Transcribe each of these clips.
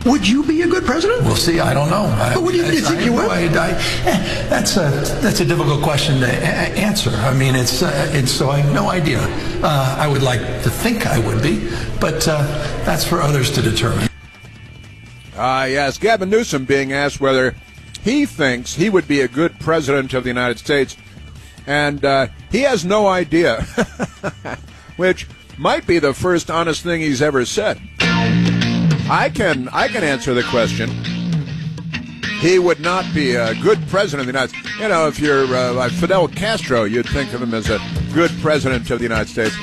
Would you be a good president? We'll see. I don't know. But would you think you would? That's a difficult question to answer. I mean, it's so I have no idea. I would like to think I would be, but that's for others to determine. Yes, Gavin Newsom being asked whether he thinks he would be a good president of the United States, and he has no idea, which might be the first honest thing he's ever said. I can answer the question. He would not be a good president of the United States. You know, if you're like Fidel Castro, you'd think of him as a good president of the United States.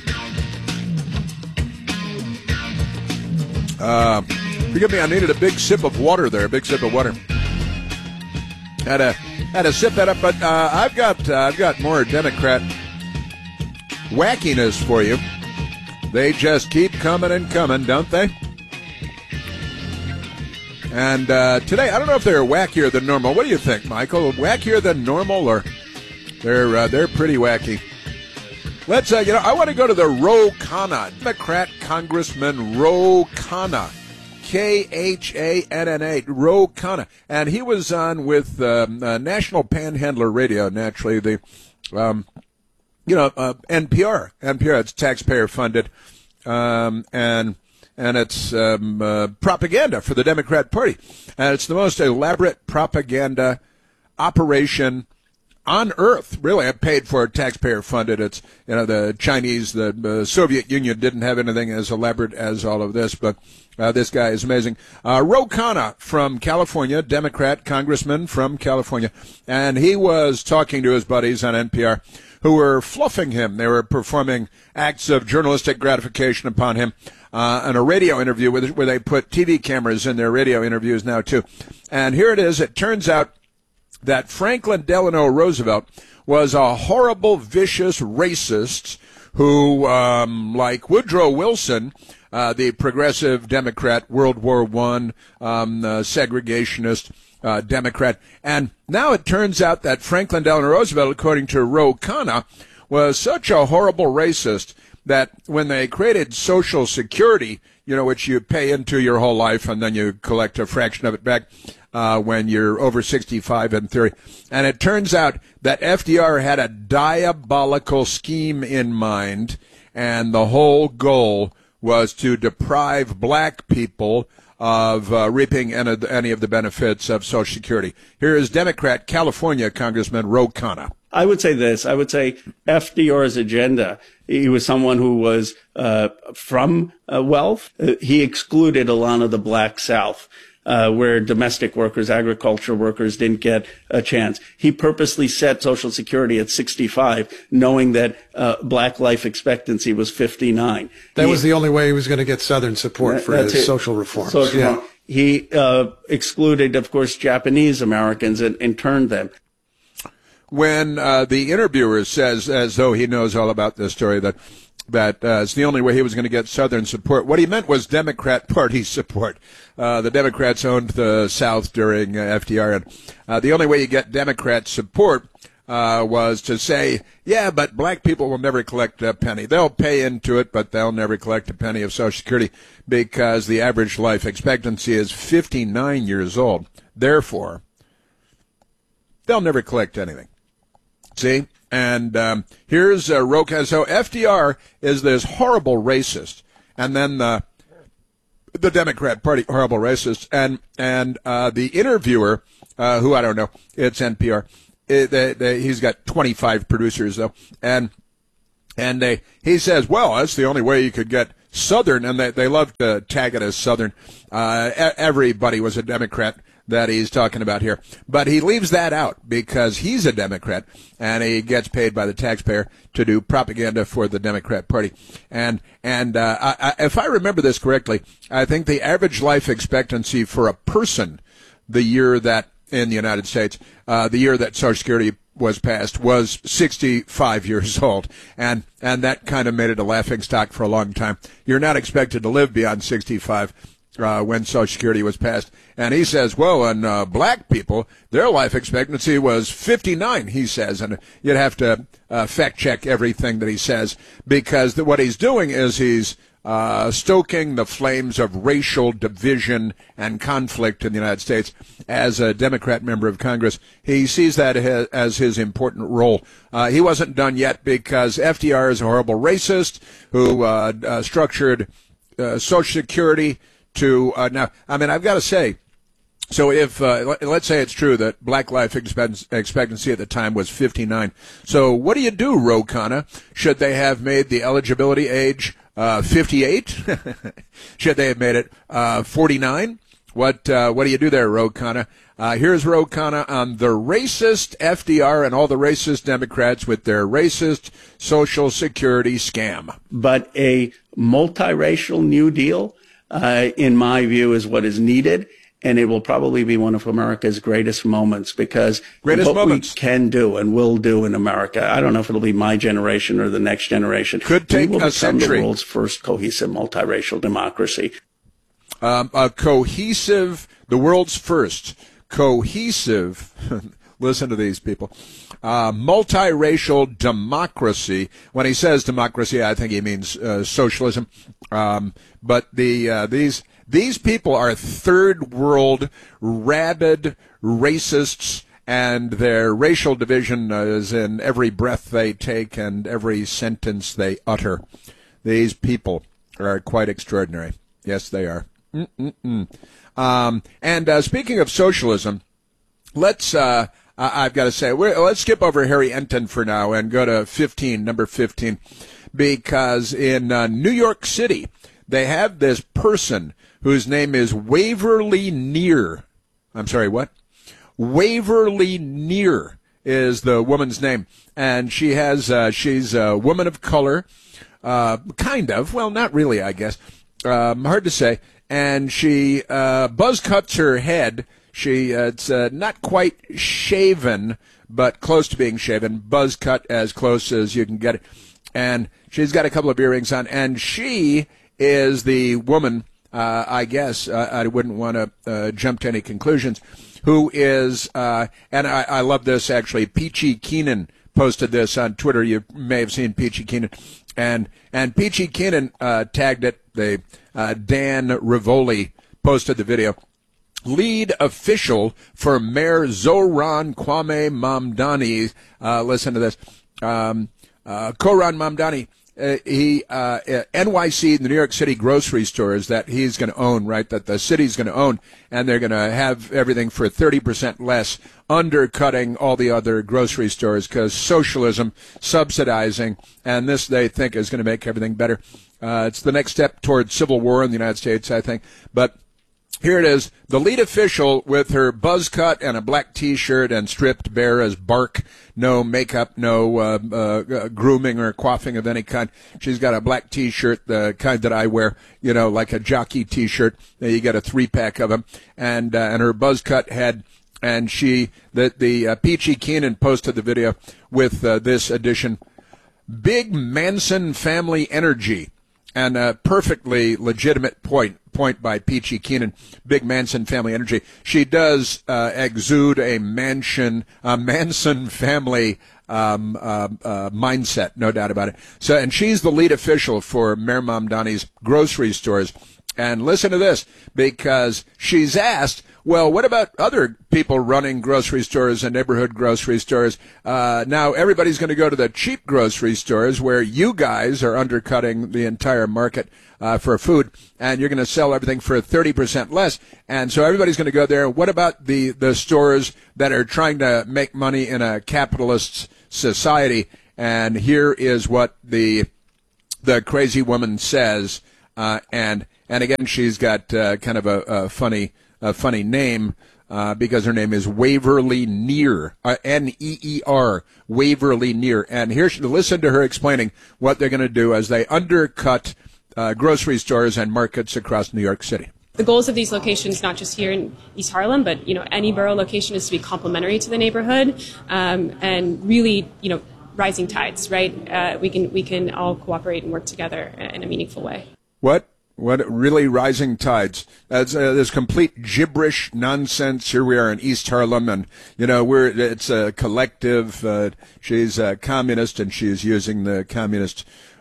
Forgive me, I needed a big sip of water there. A big sip of water. Had to sip that up, but I've got more Democrat wackiness for you. They just keep coming and coming, don't they? And today, I don't know if they're wackier than normal. What do you think, Michael? Wackier than normal, or they're pretty wacky? Let's I want to go to the Ro Khanna, Democrat Congressman Ro Khanna, Khanna, Ro Khanna, and he was on with National Panhandler Radio. Naturally, the NPR. It's taxpayer funded, and it's propaganda for the Democrat Party. And it's the most elaborate propaganda operation on earth. Really, paid for, taxpayer funded. It's, the Chinese, the Soviet Union didn't have anything as elaborate as all of this, but this guy is amazing. Ro Khanna from California, Democrat congressman from California, and he was talking to his buddies on NPR who were fluffing him. They were performing acts of journalistic gratification upon him. In a radio interview where they put TV cameras in their radio interviews now, too. And here it is. It turns out that Franklin Delano Roosevelt was a horrible, vicious racist who, like Woodrow Wilson, the progressive Democrat, World War I, segregationist Democrat. And now it turns out that Franklin Delano Roosevelt, according to Ro Khanna, was such a horrible racist that when they created Social Security, which you pay into your whole life and then you collect a fraction of it back when you're over 65 and 30. And it turns out that FDR had a diabolical scheme in mind, and the whole goal was to deprive black people of reaping any of the benefits of Social Security. Here is Democrat California Congressman Ro Khanna. I would say this. I would say FDR's agenda. He was someone who was from wealth. He excluded a lot of the black South, where domestic workers, agriculture workers didn't get a chance. He purposely set Social Security at 65, knowing that black life expectancy was 59. That was the only way he was going to get Southern support for his social reforms. He excluded, of course, Japanese Americans and turned them. When the interviewer says, as though he knows all about this story, that it's the only way he was going to get Southern support, what he meant was Democrat Party support. The Democrats owned the South during FDR, and the only way you get Democrat support was to say, yeah, but black people will never collect a penny. They'll pay into it, but they'll never collect a penny of Social Security because the average life expectancy is 59 years old. Therefore, they'll never collect anything. See? And here's Ro Khanna. So FDR is this horrible racist, and then the Democrat Party, horrible racist, and the interviewer, who I don't know, it's NPR. He's got 25 producers though, and he says, well, that's the only way you could get Southern, and they love to tag it as Southern. Everybody was a Democrat that he's talking about here. But he leaves that out because he's a Democrat and he gets paid by the taxpayer to do propaganda for the Democrat Party. And if I remember this correctly, I think the average life expectancy for a person the year that in the United States, the year that Social Security was passed, was 65 years old. And that kind of made it a laughingstock for a long time. You're not expected to live beyond 65. When Social Security was passed. And he says, well, and black people, their life expectancy was 59, he says. And you'd have to fact check everything that he says, because what he's doing is he's stoking the flames of racial division and conflict in the United States. As a Democrat member of Congress, he sees that as his important role. He wasn't done yet because FDR is a horrible racist who structured Social Security to now. I mean, I've got to say. So if, let's say it's true that black life expectancy at the time was 59. So what do you do, Ro Khanna? Should they have made the eligibility age 58? Should they have made it 49? What do you do there, Ro Khanna? Here's Ro Khanna on the racist FDR and all the racist Democrats with their racist Social Security scam. But a multiracial New Deal, in my view, is what is needed. And it will probably be one of America's greatest moments because we can do and will do in America. I don't know if it'll be my generation or the next generation. Could take a century. The world's first cohesive multiracial democracy. The world's first cohesive, listen to these people, multiracial democracy. When he says democracy, I think he means socialism. But these people are third world, rabid racists, and their racial division is in every breath they take and every sentence they utter. These people are quite extraordinary. Yes, they are. And speaking of socialism, let's, I've got to say, let's skip over Harry Enton for now and go to number 15, because in New York City, they have this person whose name is Waverly Neer. I'm sorry, what? Waverly Neer is the woman's name. And she has, she's a woman of color, kind of, well, not really, I guess, hard to say. And she, buzz cuts her head. It's not quite shaven, but close to being shaven. Buzz cut as close as you can get it. And she's got a couple of earrings on, and she is the woman, I guess, I wouldn't want to jump to any conclusions, who is, and I love this actually, Peachy Keenan posted this on Twitter. You may have seen Peachy Keenan. And Peachy Keenan tagged it. Dan Rivoli posted the video. Lead official for Mayor Zohran Kwame Mamdani. Listen to this. Koran Mamdani. NYC, the New York City grocery stores that he's going to own, right, that the city's going to own, and they're going to have everything for 30% less, undercutting all the other grocery stores because socialism, subsidizing, and this they think is going to make everything better. It's the next step toward civil war in the United States, I think. But here it is, the lead official with her buzz cut and a black T-shirt and stripped bare as bark, no makeup, no grooming or coiffing of any kind. She's got a black T-shirt, the kind that I wear, you know, like a jockey T-shirt. You get a 3-pack of them, and her buzz cut head. And the Peachy Keenan posted the video with this addition: Big Manson family energy. And a perfectly legitimate point by Peachy Keenan, Big Manson family energy. She does exude a Manson family mindset, no doubt about it. So, and she's the lead official for Mayor Mamdani's grocery stores. And listen to this, because she's asked, well, what about other people running grocery stores and neighborhood grocery stores? Now everybody's going to go to the cheap grocery stores where you guys are undercutting the entire market for food, and you're going to sell everything for 30% less. And so everybody's going to go there. What about the stores that are trying to make money in a capitalist society? And here is what the crazy woman says. And again, she's got kind of a funny name because her name is Waverly Neer, N-E-E-R, Waverly Neer. And listen to her explaining what they're going to do as they undercut grocery stores and markets across New York City. The goals of these locations, not just here in East Harlem, but any borough location, is to be complementary to the neighborhood, and really, rising tides. Right? We can all cooperate and work together in a meaningful way. What really rising tides? There's complete gibberish nonsense. Here we are in East Harlem, and it's a collective. She's a communist, and she's using the communist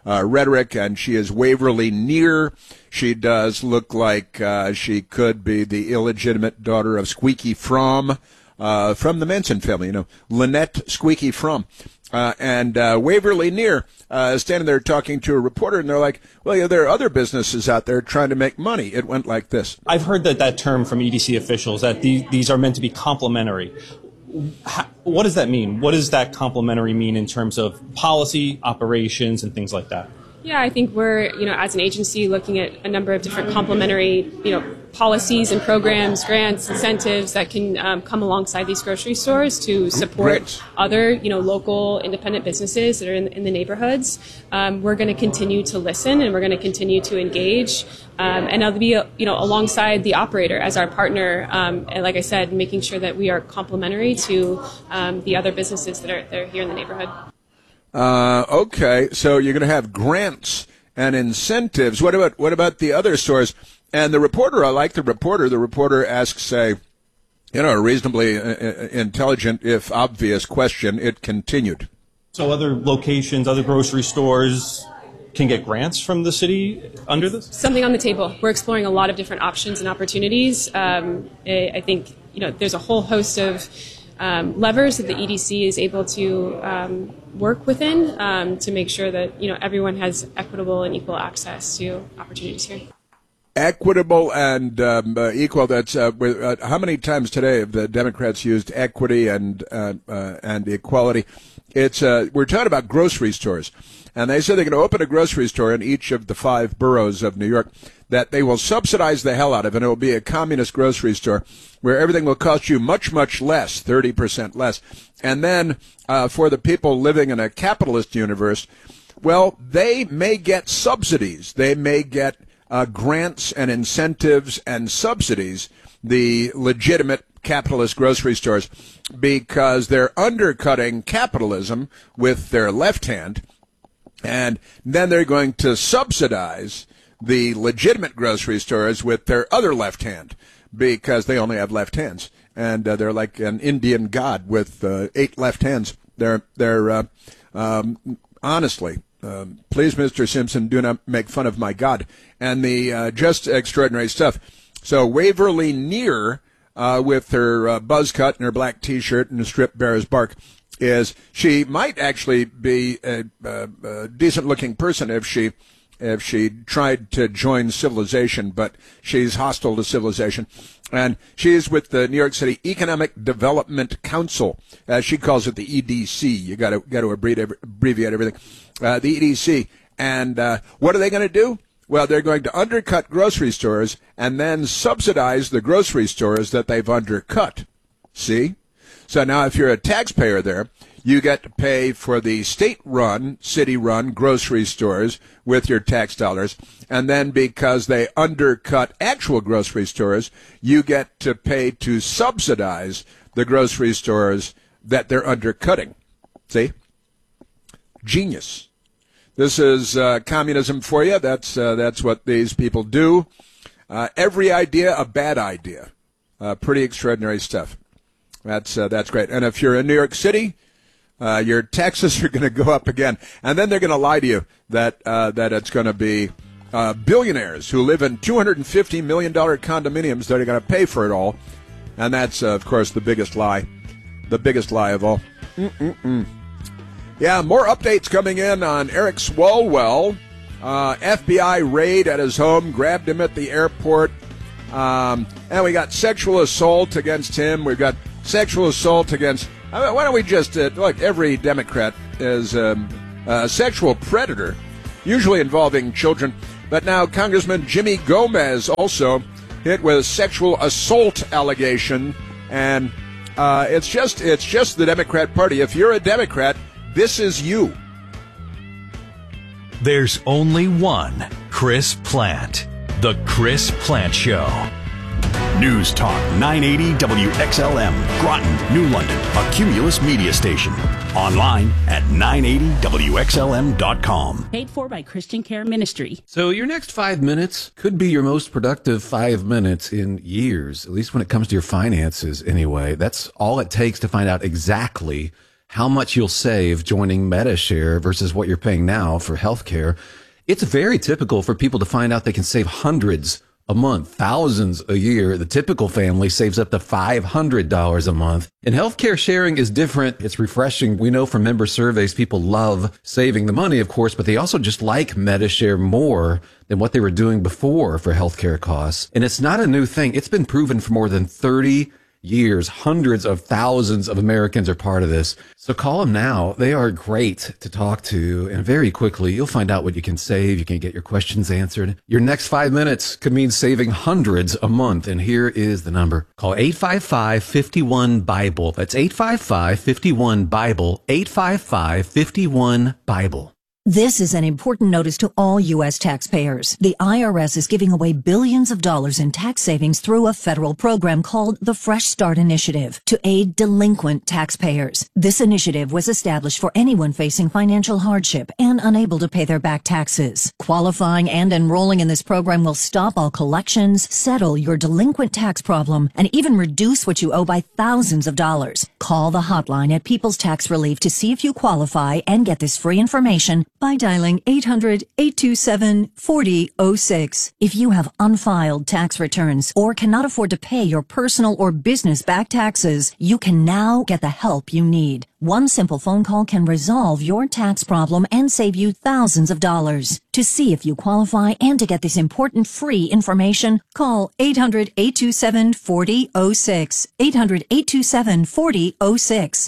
rhetoric, and she is Waverly Near. She does look like she could be the illegitimate daughter of Squeaky Fromm from the Manson family, Lynette Squeaky Fromm. And Waverly Near standing there talking to a reporter, and they're like, well, there are other businesses out there trying to make money. It went like this. I've heard that term from EDC officials, that these are meant to be complementary. What does that mean? What does that complementary mean in terms of policy, operations, and things like that? Yeah, I think we're, as an agency looking at a number of different complementary, policies and programs, grants, incentives that can come alongside these grocery stores to support other, local independent businesses that are in the neighborhoods. We're going to continue to listen, and we're going to continue to engage, and I'll be, alongside the operator as our partner. And like I said, making sure that we are complementary to the other businesses that are here in the neighborhood. Okay, so you're going to have grants and incentives. What about the other stores? And the reporter, I like the reporter. The reporter asks a reasonably intelligent, if obvious, question. It continued. So other locations, other grocery stores can get grants from the city under this? Something on the table. We're exploring a lot of different options and opportunities. I think, there's a whole host of levers that the EDC is able to work within to make sure that everyone has equitable and equal access to opportunities here. Equitable and equal. That's how many times today have the Democrats used equity and equality? It's we're talking about grocery stores, and they said they're going to open a grocery store in each of the 5 boroughs of New York that they will subsidize the hell out of, and it will be a communist grocery store where everything will cost you much, much less, 30% less. And then for the people living in a capitalist universe, well, they may get subsidies. They may get grants and incentives and subsidies, the legitimate capitalist grocery stores, because they're undercutting capitalism with their left hand, and then they're going to subsidize the legitimate grocery stores with their other left hand, because they only have left hands, and they're like an Indian god with 8 left hands. They're honestly, please, Mr. Simpson, do not make fun of my God. And the just extraordinary stuff. So Waverly Near, with her buzz cut and her black T-shirt and a strip bare as bark, she might actually be a decent-looking person if she tried to join civilization, but she's hostile to civilization. And she's with the New York City Economic Development Council, as she calls it, the EDC. You got to abbreviate everything. The EDC. And what are they going to do? Well, they're going to undercut grocery stores and then subsidize the grocery stores that they've undercut. See? So now if you're a taxpayer there, you get to pay for the state-run, city-run grocery stores with your tax dollars. And then because they undercut actual grocery stores, you get to pay to subsidize the grocery stores that they're undercutting. See? Genius. This is communism for you. That's what these people do. Every idea a bad idea. Pretty extraordinary stuff. That's great. And if you're in New York City, your taxes are going to go up again, and then they're going to lie to you that it's going to be billionaires who live in $250 million condominiums that are going to pay for it all, and that's of course the biggest lie of all. Yeah, more updates coming in on Eric Swalwell. FBI raid at his home, grabbed him at the airport, and we got sexual assault against him. We've got sexual assault against. Why don't we just look? Every Democrat is a sexual predator, usually involving children. But now Congressman Jimmy Gomez also hit with sexual assault allegation, and it's just the Democrat Party. If you're a Democrat, this is you. There's only one Chris Plant. The Chris Plant Show. News Talk 980 WXLM, Groton, New London, a Cumulus media station. Online at 980WXLM.com. Paid for by Christian Care Ministry. So your next 5 minutes could be your most productive 5 minutes in years, at least when it comes to your finances anyway. That's all it takes to find out exactly how much you'll save joining Medi-Share versus what you're paying now for healthcare, it's very typical for people to find out they can save hundreds a month, thousands a year. The typical family saves up to $500 a month. And healthcare sharing is different. It's refreshing. We know from member surveys, people love saving the money, of course, but they also just like Medi-Share more than what they were doing before for healthcare costs. And it's not a new thing. It's been proven for more than 30 years. Hundreds of thousands of Americans are part of this. So call them now. They are great to talk to. And very quickly, you'll find out what you can save. You can get your questions answered. Your next 5 minutes could mean saving hundreds a month. And here is the number. Call 855-51-BIBLE. That's 855-51-BIBLE. 855-51-BIBLE. This is an important notice to all U.S. taxpayers. The IRS is giving away billions of dollars in tax savings through a federal program called the Fresh Start Initiative to aid delinquent taxpayers. This initiative was established for anyone facing financial hardship and unable to pay their back taxes. Qualifying and enrolling in this program will stop all collections, settle your delinquent tax problem, and even reduce what you owe by thousands of dollars. Call the hotline at People's Tax Relief to see if you qualify and get this free information by dialing 800-827-4006. If you have unfiled tax returns or cannot afford to pay your personal or business back taxes, you can now get the help you need. One simple phone call can resolve your tax problem and save you thousands of dollars. To see if you qualify and to get this important free information, call 800-827-4006. 800-827-4006.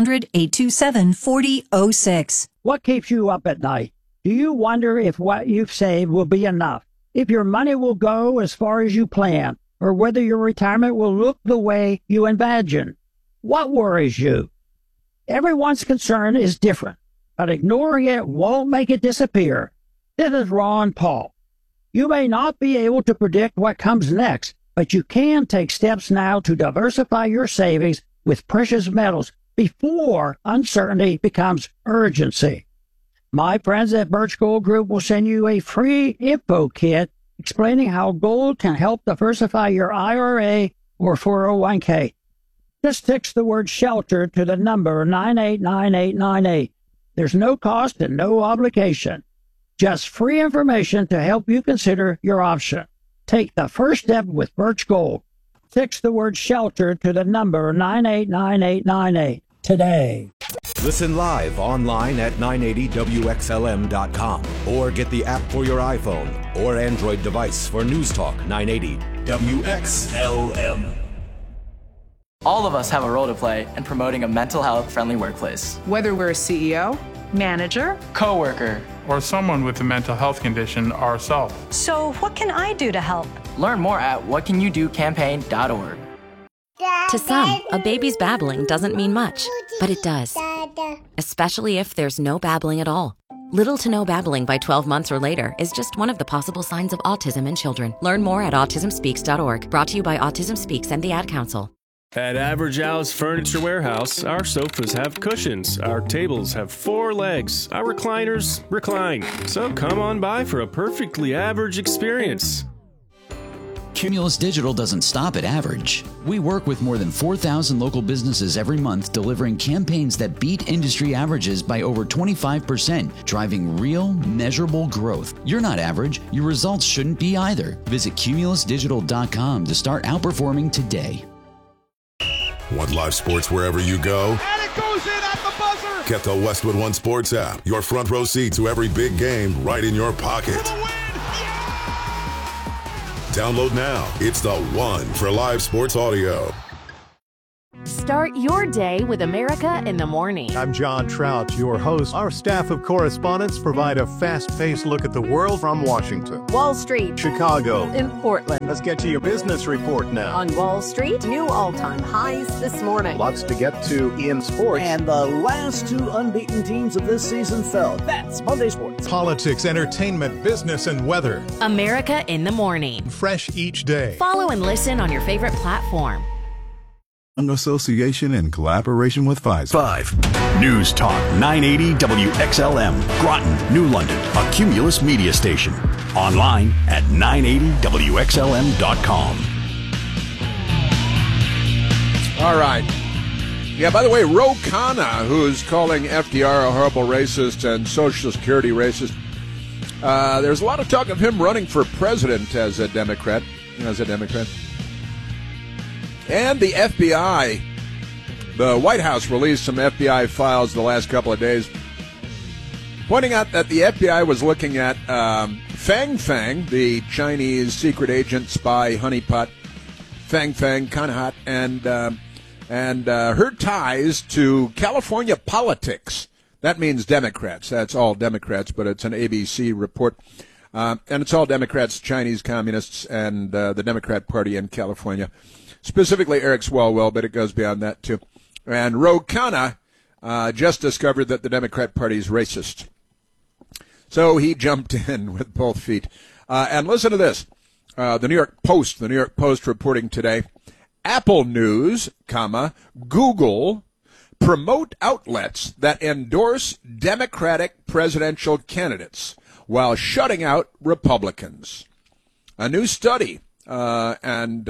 800-827-4006. What keeps you up at night? Do you wonder if what you've saved will be enough? If your money will go as far as you plan? Or whether your retirement will look the way you imagine? What worries you? Everyone's concern is different, but ignoring it won't make it disappear. This is Ron Paul. You may not be able to predict what comes next, but you can take steps now to diversify your savings with precious metals before uncertainty becomes urgency. My friends at Birch Gold Group will send you a free info kit explaining how gold can help diversify your IRA or 401k. Just text the word SHELTER to the number 989898. There's no cost and no obligation. Just free information to help you consider your option. Take the first step with Birch Gold. Text the word SHELTER to the number 989898 today. Listen live online at 980WXLM.com or get the app for your iPhone or Android device for News Talk 980 WXLM. All of us have a role to play in promoting a mental health friendly workplace. Whether we're a CEO, manager, coworker, or someone with a mental health condition ourselves. So what can I do to help? Learn more at whatcanyoudocampaign.org. To some, a baby's babbling doesn't mean much, but it does. Especially if there's no babbling at all. Little to no babbling by 12 months or later is just one of the possible signs of autism in children. Learn more at autismspeaks.org. Brought to you by Autism Speaks and the Ad Council. At Average Al's Furniture Warehouse, our sofas have cushions, our tables have 4 legs, our recliners recline. So come on by for a perfectly average experience. Cumulus Digital doesn't stop at average. We work with more than 4,000 local businesses every month, delivering campaigns that beat industry averages by over 25%, driving real, measurable growth. You're not average. Your results shouldn't be either. Visit cumulusdigital.com to start outperforming today. Want live sports wherever you go? And it goes in at the buzzer! Get the Westwood One Sports app. Your front row seat to every big game right in your pocket. Download now. It's the one for live sports audio. Start your day with America in the Morning. I'm John Trout, your host. Our staff of correspondents provide a fast-paced look at the world from Washington, Wall Street, Chicago, and Portland. Let's get to your business report now. On Wall Street, new all-time highs this morning. Lots to get to in sports. And the last 2 unbeaten teams of this season fell. That's Monday Sports. Politics, entertainment, business, and weather. America in the Morning. Fresh each day. Follow and listen on your favorite platform. An association in collaboration with Pfizer. 5. News Talk 980 WXLM, Groton, New London, a Cumulus media station. Online at 980WXLM.com. All right. Yeah, by the way, Ro Khanna, who's calling FDR a horrible racist and Social Security racist, there's a lot of talk of him running for president as a Democrat. And the FBI, the White House released some FBI files the last couple of days, pointing out that the FBI was looking at Fang Fang, the Chinese secret agent spy honeypot, Fang Fang, kind of hot, and her ties to California politics. That means Democrats. That's all Democrats, but it's an ABC report. And it's all Democrats, Chinese communists, and the Democrat Party in California. Specifically Eric Swalwell, but it goes beyond that, too. And Ro Khanna just discovered that the Democrat Party is racist. So he jumped in with both feet. And listen to this. The New York Post reporting today, Apple News, Google promote outlets that endorse Democratic presidential candidates while shutting out Republicans. A new study, Thomas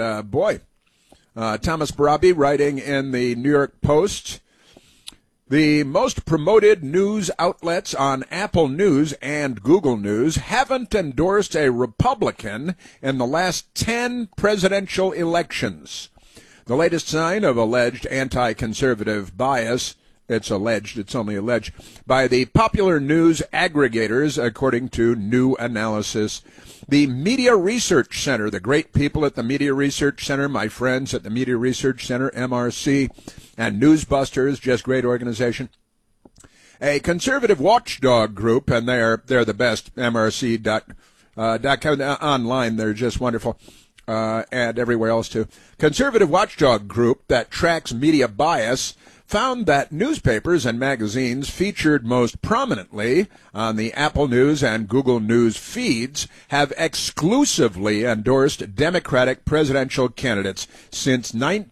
Barabi writing in the New York Post, the most promoted news outlets on Apple News and Google News haven't endorsed a Republican in the last 10 presidential elections. The latest sign of alleged anti-conservative bias, it's alleged, it's only alleged, by the popular news aggregators, according to new analysis. The Media Research Center, the great people at the Media Research Center, my friends at the Media Research Center, MRC, and Newsbusters, just great organization. A conservative watchdog group, and they're the best, MRC.com, online, they're just wonderful. And everywhere else too. Conservative watchdog group that tracks media bias found that newspapers and magazines featured most prominently on the Apple News and Google News feeds have exclusively endorsed Democratic presidential candidates since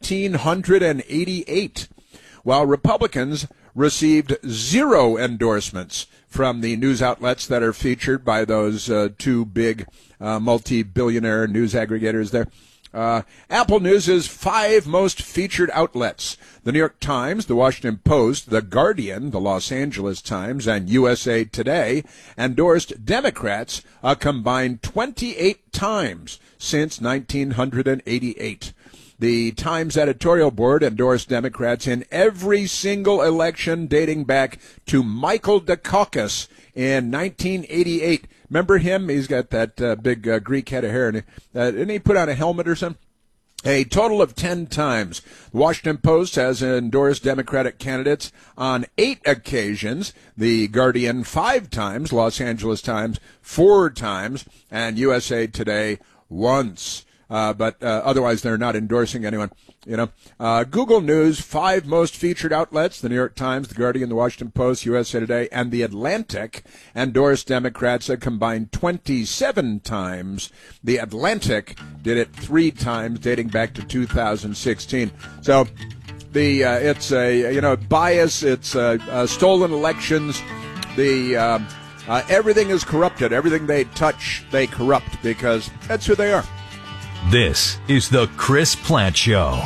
1988, while Republicans received 0 endorsements from the news outlets that are featured by those two big multi-billionaire news aggregators there. Apple News' 5 most featured outlets: the New York Times, the Washington Post, the Guardian, the Los Angeles Times, and USA Today, endorsed Democrats a combined 28 times since 1988. The Times editorial board endorsed Democrats in every single election dating back to Michael Dukakis in 1988. Remember him? He's got that big Greek head of hair. And didn't he put on a helmet or something? A total of 10 times. The Washington Post has endorsed Democratic candidates on 8 occasions. The Guardian 5 times. Los Angeles Times 4 times. And USA Today once. But otherwise, they're not endorsing anyone. Google News, 5 most featured outlets: the New York Times, the Guardian, the Washington Post, USA Today, and the Atlantic, endorsed Democrats a combined 27 times. The Atlantic did it 3 times, dating back to 2016. So it's a bias. It's stolen elections. Everything is corrupted. Everything they touch, they corrupt, because that's who they are. This is the Chris Plant Show.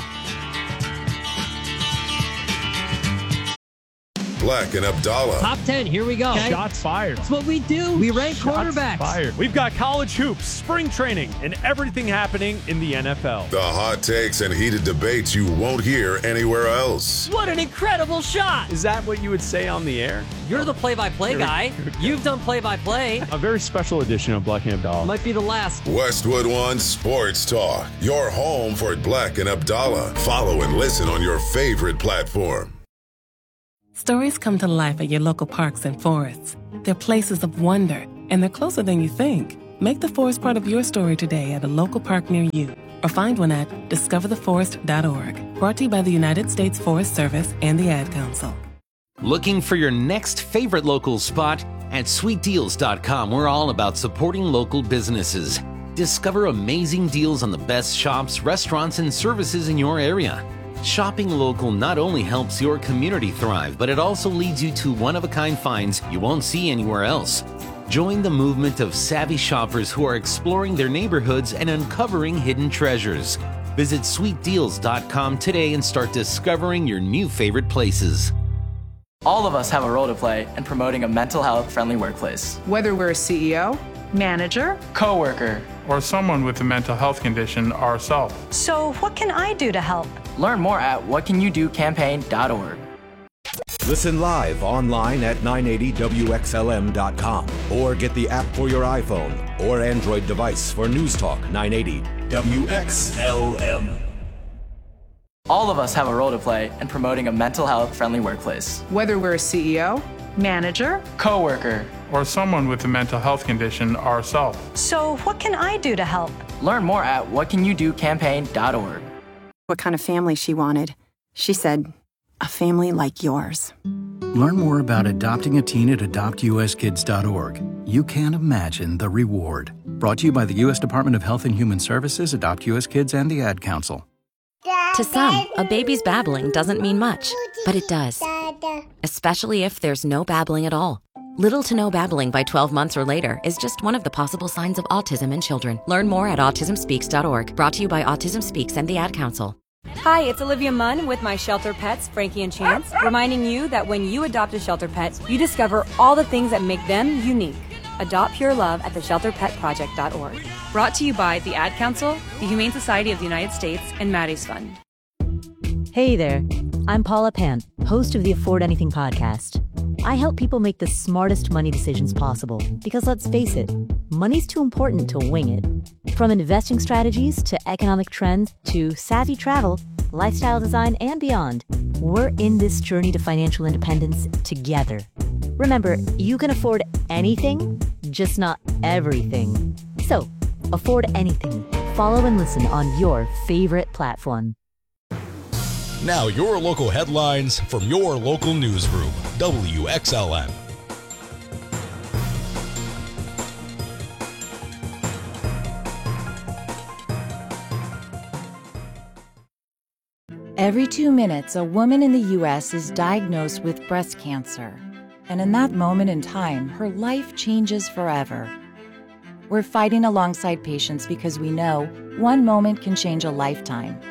Black and Abdallah. Top 10, here we go. Okay. Shots fired. That's what we do. We rank quarterbacks. Fired. We've got college hoops, spring training, and everything happening in the NFL. The hot takes and heated debates you won't hear anywhere else. What an incredible shot. Is that what you would say on the air? You're the play-by-play guy. You've done play-by-play. A very special edition of Black and Abdallah. Might be the last. Westwood One Sports Talk. Your home for Black and Abdallah. Follow and listen on your favorite platform. Stories come to life at your local parks and forests. They're places of wonder, and they're closer than you think. Make the forest part of your story today at a local park near you, or find one at discovertheforest.org. Brought to you by the United States Forest Service and the Ad Council. Looking for your next favorite local spot? At sweetdeals.com, we're all about supporting local businesses. Discover amazing deals on the best shops, restaurants, and services in your area. Shopping local not only helps your community thrive, but it also leads you to one-of-a-kind finds you won't see anywhere else. Join the movement of savvy shoppers who are exploring their neighborhoods and uncovering hidden treasures. Visit sweetdeals.com today and start discovering your new favorite places. All of us have a role to play in promoting a mental health friendly workplace. Whether we're a CEO, manager, coworker, or someone with a mental health condition ourselves. So what can I do to help? Learn more at whatcanyoudocampaign.org. Listen live online at 980WXLM.com or get the app for your iPhone or Android device for News Talk 980 WXLM. All of us have a role to play in promoting a mental health friendly workplace. Whether we're a CEO, manager, coworker, or someone with a mental health condition ourselves. So what can I do to help? Learn more at whatcanyoudocampaign.org. What kind of family she wanted. She said, a family like yours. Learn more about adopting a teen at adoptuskids.org. You can't imagine the reward. Brought to you by the U.S. Department of Health and Human Services, Adopt U.S. Kids, and the Ad Council. To some, a baby's babbling doesn't mean much, but it does. Especially if there's no babbling at all. Little to no babbling by 12 months or later is just one of the possible signs of autism in children. Learn more at autismspeaks.org. Brought to you by Autism Speaks and the Ad Council. Hi, it's Olivia Munn with my shelter pets, Frankie and Chance, reminding you that when you adopt a shelter pet, you discover all the things that make them unique. Adopt Pure Love at theshelterpetproject.org. Brought to you by the Ad Council, the Humane Society of the United States, and Maddie's Fund. Hey there, I'm Paula Pant, host of the Afford Anything podcast. I help people make the smartest money decisions possible because let's face it, money's too important to wing it. From investing strategies to economic trends to savvy travel, lifestyle design, and beyond, we're in this journey to financial independence together. Remember, you can afford anything, just not everything. So, afford anything. Follow and listen on your favorite platform. Now your local headlines from your local newsroom, WXLM. Every 2 minutes, a woman in the U.S. is diagnosed with breast cancer. And in that moment in time, her life changes forever. We're fighting alongside patients because we know one moment can change a lifetime.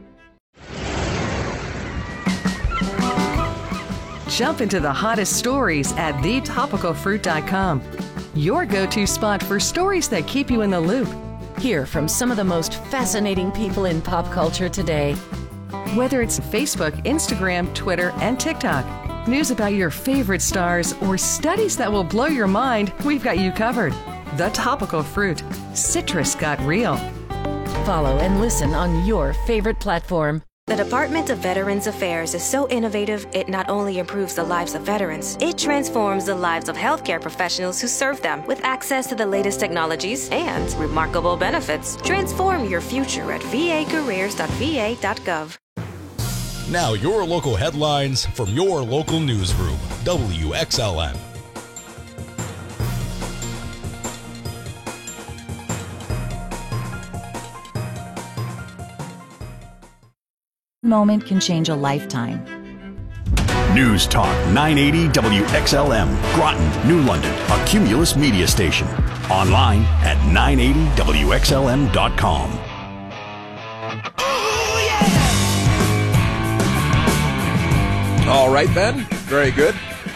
Jump into the hottest stories at thetopicalfruit.com. Your go-to spot for stories that keep you in the loop. Hear from some of the most fascinating people in pop culture today. Whether it's Facebook, Instagram, Twitter, and TikTok, news about your favorite stars, or studies that will blow your mind, we've got you covered. The Topical Fruit. Citrus got real. Follow and listen on your favorite platform. The Department of Veterans Affairs is so innovative, it not only improves the lives of veterans, it transforms the lives of healthcare professionals who serve them with access to the latest technologies and remarkable benefits. Transform your future at vacareers.va.gov. Now your local headlines from your local newsroom, WXLM. Moment can change a lifetime. News Talk 980 WXLM, Groton, New London, a Cumulus media station. Online at 980WXLM.com. All right, then. Very good.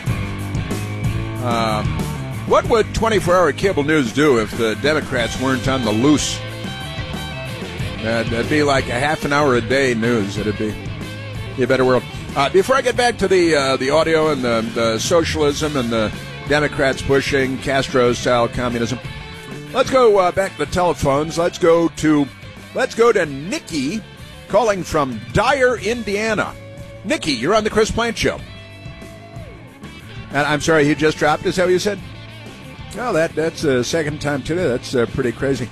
What would 24-hour cable news do if the Democrats weren't on the loose? That'd be like a half an hour a day news. It'd be a better world. Before I get back to the audio and the socialism and the Democrats pushing Castro-style communism, let's go back to the telephones. Let's go to Nikki calling from Dyer, Indiana. Nikki, you're on the Chris Plant Show. And I'm sorry, he just dropped. Is that what you said? Oh, that's the second time today. That's pretty crazy.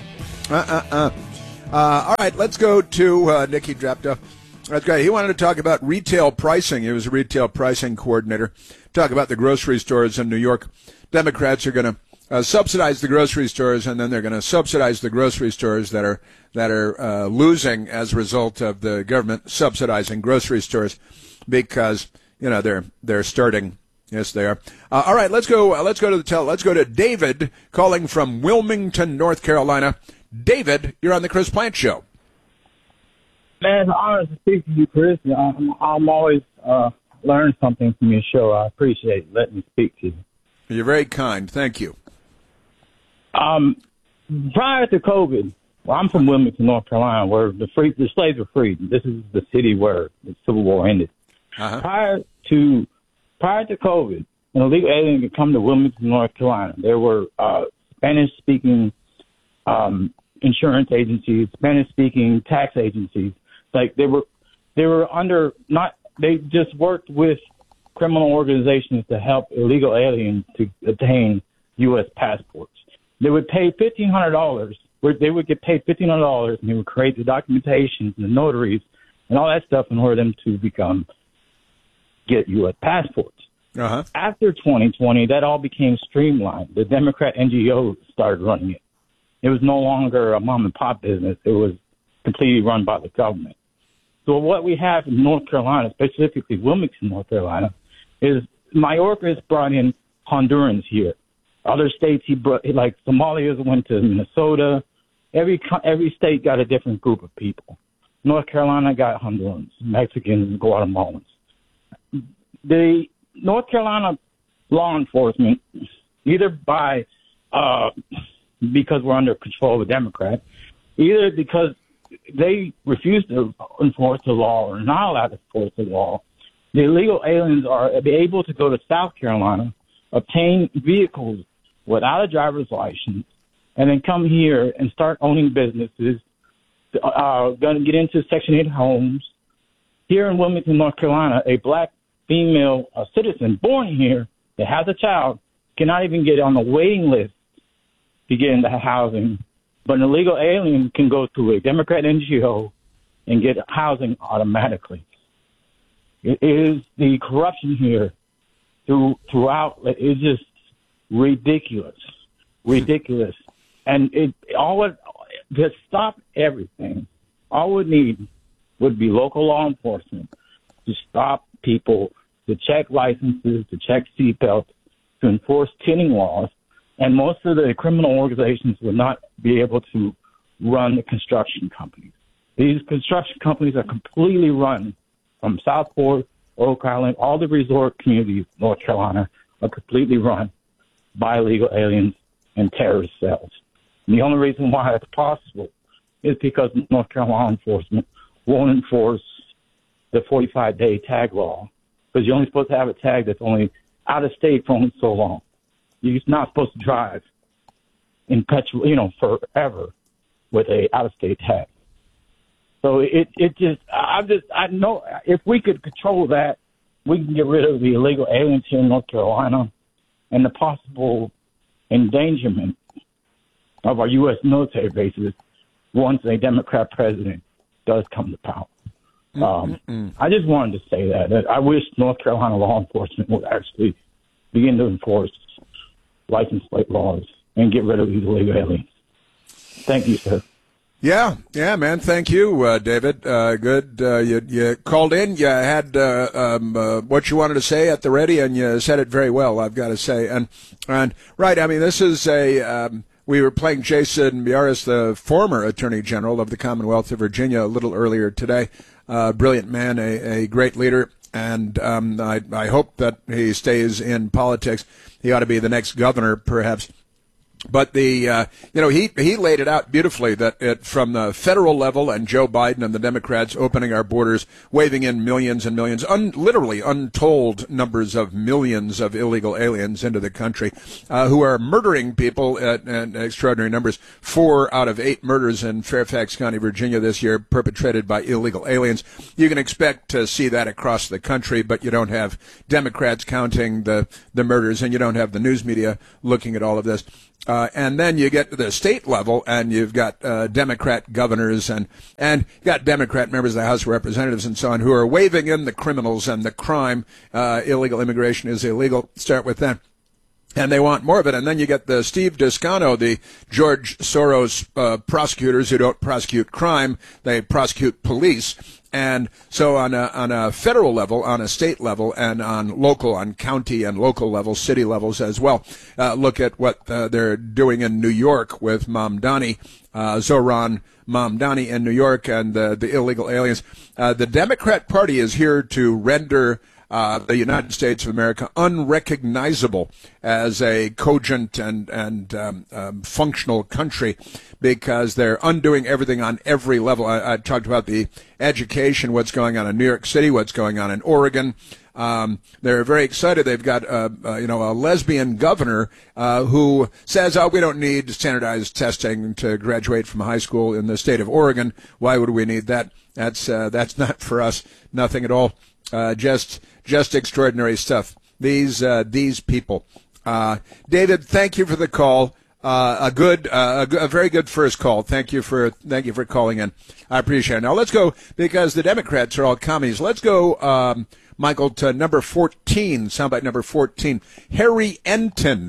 All right, let's go to Nikki dropped off. That's great. He wanted to talk about retail pricing. He was a retail pricing coordinator. Talk about the grocery stores in New York. Democrats are going to subsidize the grocery stores, and then they're going to subsidize the grocery stores that are losing as a result of the government subsidizing grocery stores because they're starting. Yes, they are. All right, let's go to David calling from Wilmington, North Carolina. David, you're on the Chris Plant Show. Man, it's an honor to speak to you, Chris. I'm always learning something from your show. I appreciate letting me speak to you. You're very kind. Thank you. Prior to COVID, well, I'm from Wilmington, North Carolina, where the slaves were freed. This is the city where the Civil War ended. Uh-huh. Prior to COVID, an illegal alien could come to Wilmington, North Carolina. There were Spanish-speaking insurance agencies, Spanish-speaking tax agencies. Like they were under they just worked with criminal organizations to help illegal aliens to obtain U.S. passports. They would pay $1,500. They would get paid $1,500, and they would create the documentation, the notaries, and all that stuff in order for them to get U.S. passports. Uh-huh. After 2020, that all became streamlined. The Democrat NGOs started running it. It was no longer a mom-and-pop business. It was completely run by the government. So what we have in North Carolina, specifically Wilmington, North Carolina, is Mayorkas brought in Hondurans here. Other states he brought, like Somalia went to Minnesota. Every state got a different group of people. North Carolina got Hondurans, Mexicans, and Guatemalans. The North Carolina law enforcement, either by because we're under control of a Democrat, either because they refuse to enforce the law or not allowed to enforce the law, the illegal aliens are able to go to South Carolina, obtain vehicles without a driver's license, and then come here and start owning businesses, going to get into Section 8 homes. Here in Wilmington, North Carolina, a black female citizen born here that has a child cannot even get on the waiting list to get into housing, but an illegal alien can go to a Democrat NGO and get housing automatically. It is the corruption here throughout. It's just ridiculous. And to stop everything, all we need would be local law enforcement to stop people, to check licenses, to check seatbelts, to enforce tinning laws. And most of the criminal organizations would not be able to run the construction companies. These construction companies are completely run from Southport, Oak Island, all the resort communities in North Carolina are completely run by illegal aliens and terrorist cells. And the only reason why that's possible is because North Carolina law enforcement won't enforce the 45-day tag law, because you're only supposed to have a tag that's only out of state for only so long. You're not supposed to drive in forever with a out-of-state tag. So I know if we could control that, we can get rid of the illegal aliens here in North Carolina and the possible endangerment of our U.S. military bases once a Democrat president does come to power. I just wanted to say that I wish North Carolina law enforcement would actually begin to enforce license plate laws and get rid of these illegal aliens. Thank you, sir. Yeah, man. Thank you, David. Good. You called in. You had what you wanted to say at the ready, and you said it very well, I've got to say. And right, I mean, this is we were playing Jason Miyares, the former Attorney General of the Commonwealth of Virginia, a little earlier today. Brilliant man, a great leader, and I hope that he stays in politics. He ought to be the next governor, perhaps. But he laid it out beautifully that from the federal level and Joe Biden and the Democrats opening our borders, waving in millions and millions, literally untold numbers of millions of illegal aliens into the country, who are murdering people in extraordinary numbers. 4 out of 8 murders in Fairfax County, Virginia this year perpetrated by illegal aliens. You can expect to see that across the country, but you don't have Democrats counting the murders, and you don't have the news media looking at all of this. And then you get to the state level, and you've got Democrat governors and you got Democrat members of the House of Representatives and so on who are waving in the criminals and the crime. Illegal immigration is illegal. Start with that. And they want more of it. And then you get the Steve Descano, the George Soros prosecutors who don't prosecute crime, they prosecute police. And so on a federal level, on a state level, and on county and local levels, city levels as well, look at what they're doing in New York with Mamdani, Zohran Mamdani in New York, and the illegal aliens. The Democrat Party is here to render the United States of America unrecognizable as a cogent and functional country, because they're undoing everything on every level. I talked about the education, what's going on in New York City, what's going on in Oregon. They're very excited. They've got a lesbian governor who says, "Oh, we don't need standardized testing to graduate from high school in the state of Oregon. Why would we need that? That's not for us. Nothing at all. Just extraordinary stuff. These people." David, thank you for the call. A very good first call. Thank you for calling in. I appreciate it. Now let's go, because the Democrats are all commies. Let's go, Michael, to number 14, soundbite number 14. Harry Enton,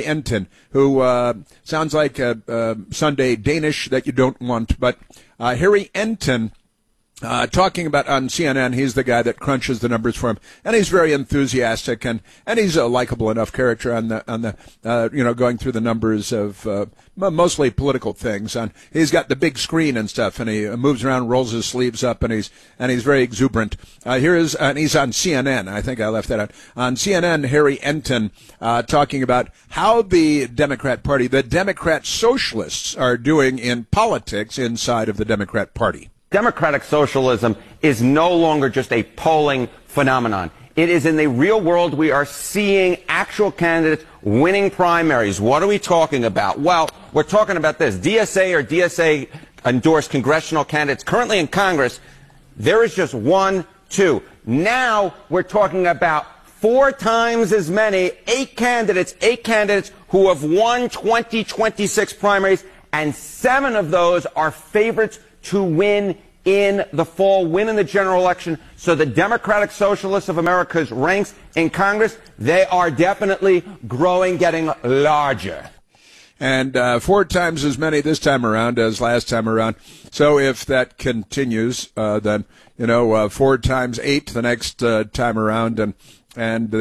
who sounds like a Sunday Danish that you don't want, but Harry Enton. Talking about on CNN, he's the guy that crunches the numbers for him, and he's very enthusiastic, and he's a likable enough character on the going through the numbers of mostly political things. And he's got the big screen and stuff, and he moves around, rolls his sleeves up, and he's very exuberant. And he's on CNN. I think I left that out. On CNN, Harry Enton talking about how the Democrat Party, the Democrat Socialists, are doing in politics inside of the Democrat Party. Democratic socialism is no longer just a polling phenomenon. It is in the real world. We are seeing actual candidates winning primaries. What are we talking about? Well, we're talking about this. DSA or DSA endorsed congressional candidates currently in Congress, there is just 1, 2. Now we're talking about 4 times as many, 8 candidates who have won 2026 primaries, and 7 of those are favorites to win in the fall, win in the general election. So the Democratic Socialists of America's ranks in Congress, they are definitely growing, getting larger. And 4 times as many this time around as last time around. So if that continues, then 4 times 8 the next time around, and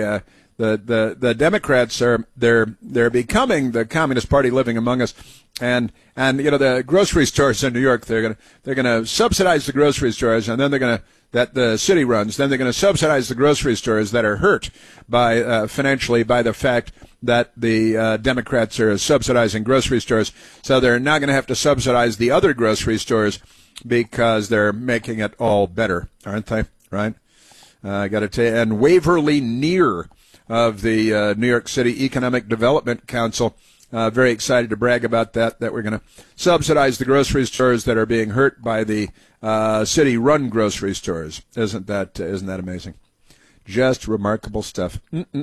the Democrats they're becoming the Communist Party living among us. And the grocery stores in New York, they're gonna subsidize the grocery stores, and then that the city runs. Then they're gonna subsidize the grocery stores that are hurt by financially by the fact that the Democrats are subsidizing grocery stores. So they're now gonna have to subsidize the other grocery stores because they're making it all better, aren't they? Right? I got to tell you. And Waverly Neer of the New York City Economic Development Council. Very excited to brag about that we're going to subsidize the grocery stores that are being hurt by the city-run grocery stores. Isn't that amazing? Just remarkable stuff.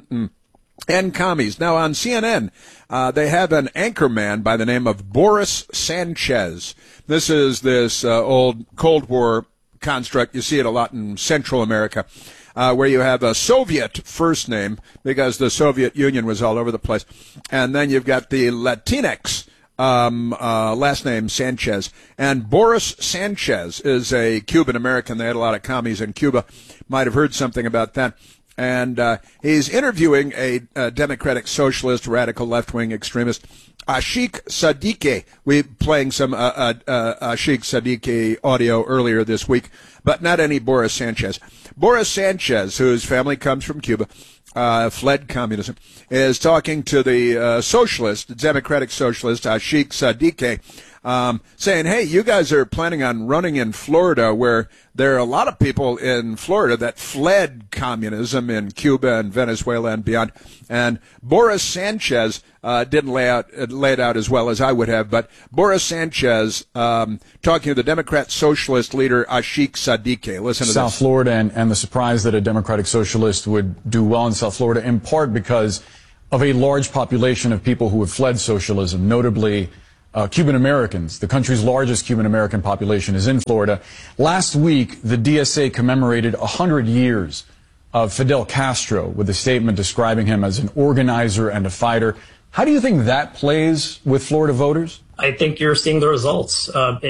And commies. Now on CNN, they have an anchorman by the name of Boris Sanchez. This is this old Cold War construct. You see it a lot in Central America. Where you have a Soviet first name, because the Soviet Union was all over the place. And then you've got the Latinx last name, Sanchez. And Boris Sanchez is a Cuban American. They had a lot of commies in Cuba. Might have heard something about that. And he's interviewing a Democratic Socialist, radical left-wing extremist, Ashik Sadiqi. We playing some Ashik Sadiqi audio earlier this week, but not any Boris Sanchez. Boris Sanchez, whose family comes from Cuba, fled communism, is talking to the socialist, Democratic Socialist, Ashik Sadiqi, saying, hey, you guys are planning on running in Florida, where there are a lot of people in Florida that fled communism in Cuba and Venezuela and beyond. And Boris Sanchez didn't lay it out as well as I would have, but Boris Sanchez talking to the Democrat Socialist leader Ashik Sadiqi. Listen to South this. Florida and the surprise that a Democratic Socialist would do well in South Florida, in part because of a large population of people who have fled socialism, notably Cuban Americans. The country's largest Cuban American population is in Florida. Last week, the DSA commemorated 100 years of Fidel Castro with a statement describing him as an organizer and a fighter. How do you think that plays with Florida voters? I think you're seeing the results.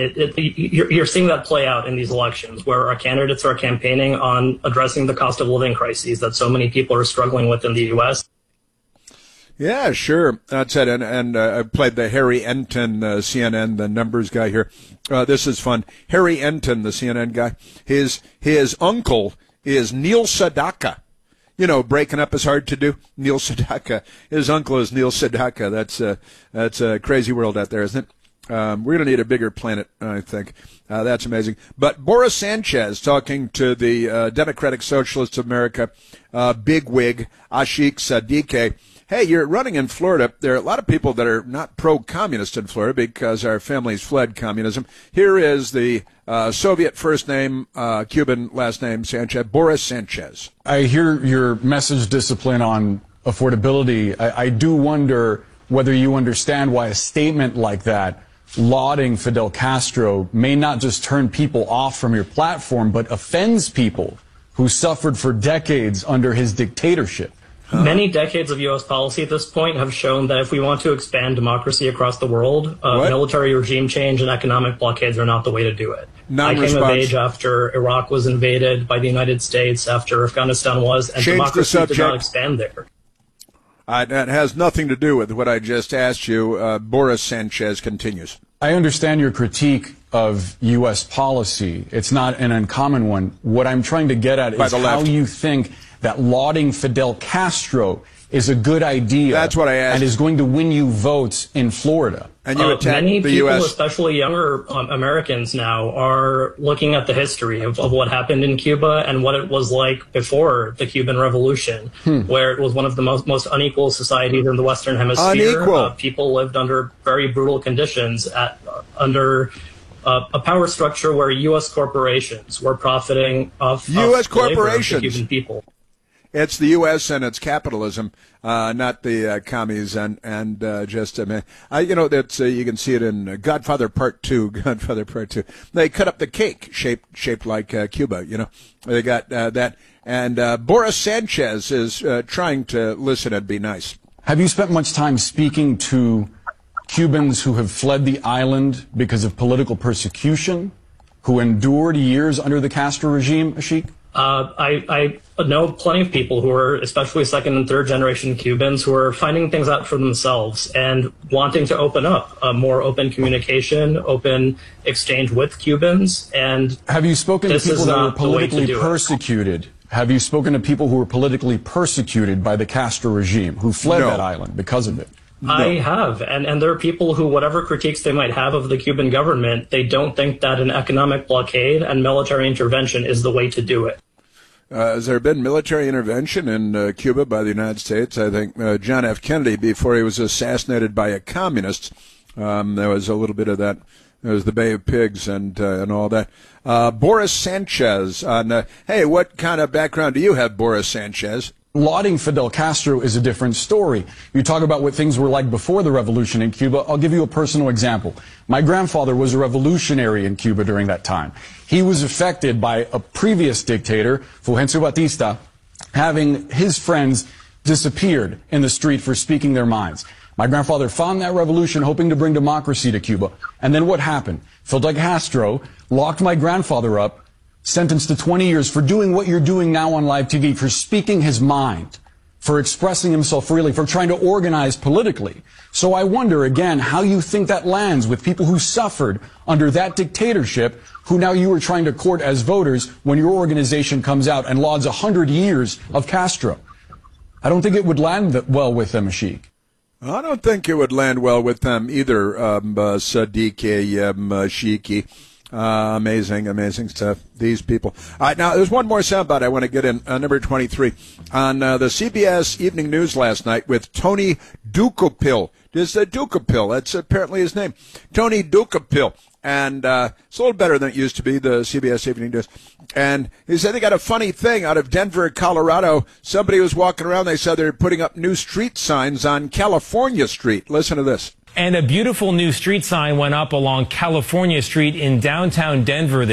You're seeing that play out in these elections, where our candidates are campaigning on addressing the cost of living crises that so many people are struggling with in the U.S. Yeah, sure. That's it. And I played the Harry Enton, CNN, the numbers guy here. This is fun. Harry Enton, the CNN guy, his uncle is Neil Sedaka. You know, breaking up is hard to do. Neil Sedaka. His uncle is Neil Sedaka. That's a crazy world out there, isn't it? We're going to need a bigger planet, I think. That's amazing. But Boris Sanchez talking to the Democratic Socialists of America, bigwig Ashik Sadiqi. Hey, you're running in Florida. There are a lot of people that are not pro-communist in Florida because our families fled communism. Here is the Soviet first name, Cuban last name, Sanchez, Boris Sanchez. I hear your message discipline on affordability. I do wonder whether you understand why a statement like that, lauding Fidel Castro, may not just turn people off from your platform, but offends people who suffered for decades under his dictatorship. Many decades of U.S. policy at this point have shown that if we want to expand democracy across the world, military regime change and economic blockades are not the way to do it. I came of age after Iraq was invaded by the United States, after Afghanistan was, and democracy did not expand there. That has nothing to do with what I just asked you. Boris Sanchez continues. I understand your critique of U.S. policy. It's not an uncommon one. What I'm trying to get at is how you think that lauding Fidel Castro is a good idea. That's what I asked. And is going to win you votes in Florida. And you attack many the people, U.S. especially younger Americans now, are looking at the history of what happened in Cuba and what it was like before the Cuban Revolution, where it was one of the most unequal societies in the Western Hemisphere. People lived under very brutal conditions under a power structure where U.S. corporations were profiting off U.S. corporations, the Cuban people. It's the U.S. and its capitalism, not the commies, and just you know, that's you can see it in Godfather Part 2. Godfather Part 2. They cut up the cake shaped like Cuba. You know, they got that, and Boris Sanchez is trying to listen and be nice. Have you spent much time speaking to Cubans who have fled the island because of political persecution, who endured years under the Castro regime, Ashik? I know plenty of people who are, especially second and third generation Cubans, who are finding things out for themselves and wanting to open up more open communication, open exchange with Cubans. And have you spoken to people that were politically persecuted? Have you spoken to people who were politically persecuted by the Castro regime, who fled that island because of it? I have, and there are people who, whatever critiques they might have of the Cuban government, they don't think that an economic blockade and military intervention is the way to do it. Has there been military intervention in Cuba by the United States? I think John F. Kennedy, before he was assassinated by a communist, there was a little bit of that. There was the Bay of Pigs and all that. Boris Sanchez, hey, what kind of background do you have, Boris Sanchez? Lauding Fidel Castro is a different story. You talk about what things were like before the revolution in Cuba. I'll give you a personal example. My grandfather was a revolutionary in Cuba during that time. He was affected by a previous dictator, Fulgencio Batista, having his friends disappeared in the street for speaking their minds. My grandfather found that revolution, hoping to bring democracy to Cuba. And then what happened? Fidel Castro locked my grandfather up, sentenced to 20 years for doing what you're doing now on live TV, for speaking his mind, for expressing himself freely, for trying to organize politically. So I wonder, again, how you think that lands with people who suffered under that dictatorship, who now you are trying to court as voters when your organization comes out and lauds 100 years of Castro. I don't think it would land well with them, Ashik. I don't think it would land well with them either, Sadiqi, Shiki. Amazing stuff. These people. All right, now there's one more soundbite I want to get in. Number 23 on the CBS Evening News last night with Tony Ducopil. Just Ducopil. That's apparently his name. Tony Ducopil. And it's a little better than it used to be, the CBS Evening News. And he said they got a funny thing out of Denver, Colorado. Somebody was walking around. They said they're putting up new street signs on California Street. Listen to this. And a beautiful new street sign went up along California Street in downtown Denver